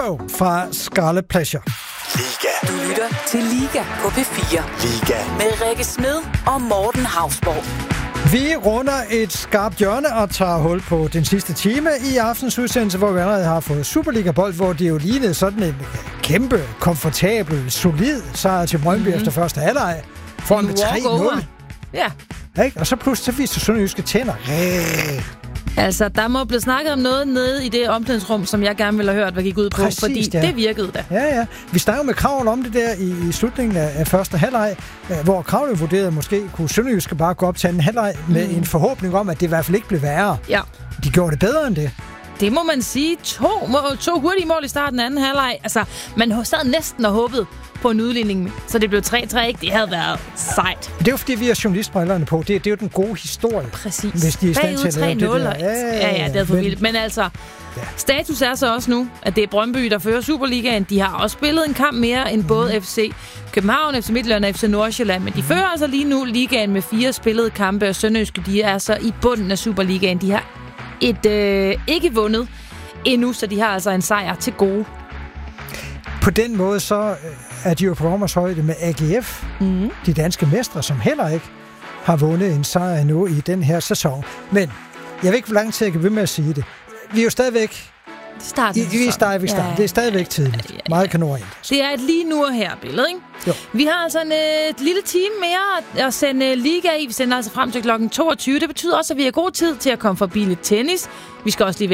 Go fra Scarlet Pleasure. Liga. Du lytter til Liga på P4. Liga. Med Rikke Smed og Morten Hausborg. Vi runder et skarpt hjørne og tager hul på den sidste time i aftens udsendelse, hvor vi allerede har fået Superliga-bold, hvor det jo lignede sådan en kæmpe, komfortabel, solid sejr til Brøndby efter første halvleg. Foran med 3-0. Ja. Ikke? Og så pludselig viste Sønderjyske tænder. Altså, der må blive snakket om noget nede i det omklædningsrum, som jeg gerne ville have hørt, hvad gik ud på, præcis, fordi det virkede da. Ja. Vi snakkede med Kravl om det der i slutningen af første halvleg, hvor Kravl vurderede, at måske kunne Sønderjyske bare gå op til anden halvleg med en forhåbning om, at det i hvert fald ikke blev værre. Ja. De gjorde det bedre end det. Det må man sige. To hurtige mål i starten af anden halvleg. Altså, man sad næsten og håbede på en udligning, så det blev 3-3, ikke? Det havde været sejt. Det er jo fordi, vi har journalistbrillerne på. Det er jo den gode historie. Præcis. Hvis de er i stand til at lave det der. Ja, det er for vildt. Men altså, status er så også nu, at det er Brøndby, der fører Superligaen. De har også spillet en kamp mere end både FC København, FC Midtjylland og FC Nordsjælland. Men de fører altså lige nu ligaen med 4 spillede kampe, og Sønderjyske, de er så i bunden af Superligaen. De har ikke vundet endnu, så de har altså en sejr til gode. På den måde så er de jo på Rommers højde med AGF, de danske mestre, som heller ikke har vundet en sejr endnu i den her sæson. Men jeg ved ikke, hvor lang tid jeg kan ved med at sige det. Vi er jo stadigvæk Vi er stadigvæk. Det er stadigvæk tidligt. Meget kan nå ind. Det er et lige nu og her billede, ikke? Jo. Vi har altså et lille time mere at sende liga i. Vi sender altså frem til klokken 22. Det betyder også, at vi har god tid til at komme forbi lidt tennis. Vi skal også lige